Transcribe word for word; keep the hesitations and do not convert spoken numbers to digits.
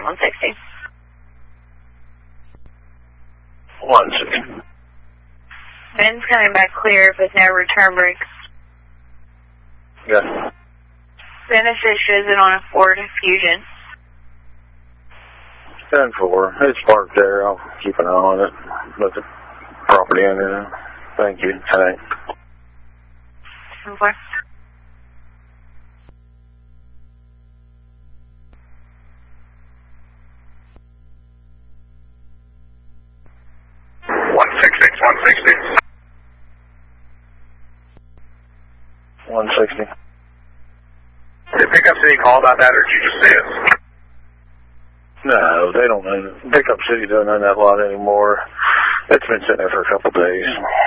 on one sixty. one sixty. Ben's coming back clear with no return brakes. Good. Benefit shows it on a Ford Fusion. ten four. It's parked there. I'll keep an eye on it. Let the property owner know. Thank you. Thanks. ten four. one sixty, one sixty. one sixty. Did Pickup City call about that, or did you just say it? No, they don't know. Pickup City doesn't own that lot anymore. It's been sitting there for a couple of days.